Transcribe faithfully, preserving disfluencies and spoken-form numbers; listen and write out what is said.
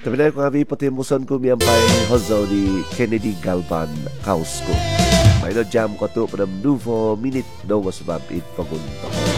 Tapi na kung kami patimuson ko miyambay hozo di Kennedy Galvan Kaus ko. May no jam ko to padam duvo minute daw was babit pagunto.